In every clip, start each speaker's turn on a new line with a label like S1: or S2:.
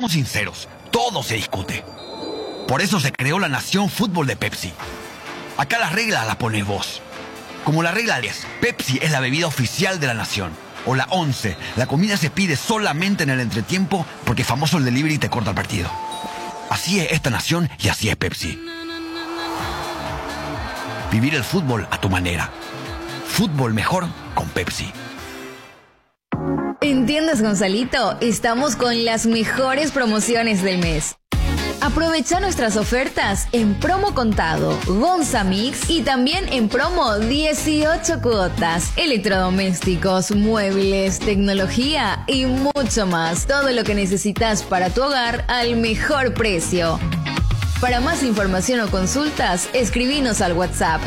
S1: Seamos sinceros, todo se discute. Por eso se creó la Nación Fútbol de Pepsi. Acá las reglas las pones vos. Como la regla 10, Pepsi es la bebida oficial de la nación. O la 11, la comida se pide solamente en el entretiempo porque famoso el delivery te corta el partido. Así es esta nación y así es Pepsi. Vivir el fútbol a tu manera. Fútbol mejor con Pepsi.
S2: En Tiendas Gonzalito estamos con las mejores promociones del mes. Aprovecha nuestras ofertas en promo contado, Gonza Mix y también en promo 18 cuotas, electrodomésticos, muebles, tecnología y mucho más. Todo lo que necesitas para tu hogar al mejor precio. Para más información o consultas, escribinos al WhatsApp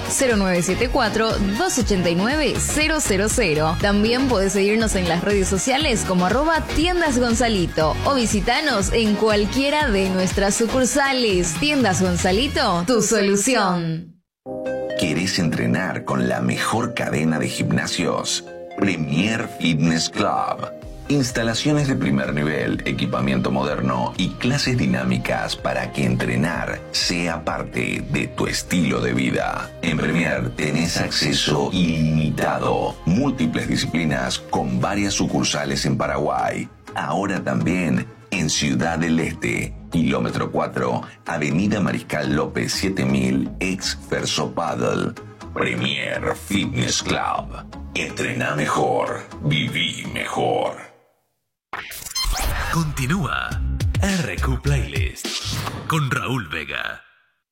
S2: 0974-289-000. También puedes seguirnos en las redes sociales como @Tiendas Gonzalito o visitanos en cualquiera de nuestras sucursales. Tiendas Gonzalito, tu solución.
S3: ¿Querés entrenar con la mejor cadena de gimnasios? Premier Fitness Club. Instalaciones de primer nivel, equipamiento moderno y clases dinámicas para que entrenar sea parte de tu estilo de vida. En Premier tenés acceso ilimitado, múltiples disciplinas con varias sucursales en Paraguay. Ahora también en Ciudad del Este, kilómetro 4, Avenida Mariscal López 7000, ex Ferso Paddle. Premier Fitness Club. Entrená mejor, viví mejor.
S4: Continúa RQ Playlist con Raúl Vega.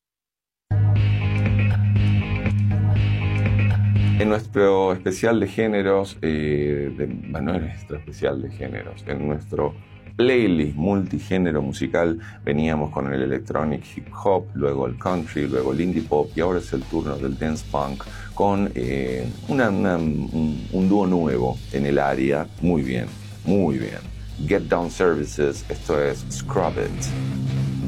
S5: En nuestro especial de géneros, no en nuestro especial de géneros, en nuestro playlist multigénero musical veníamos con el electronic hip hop, luego el country, luego el indie pop y ahora es el turno del dance punk con un dúo nuevo en el área. Muy bien, muy bien. Get Down Services, esto es Scrub It.